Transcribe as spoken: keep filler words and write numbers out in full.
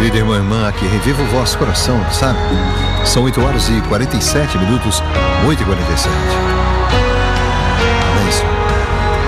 querido irmão e irmã, que reviva o vosso coração, sabe? São oito horas e quarenta e sete minutos, oito e quarenta e sete.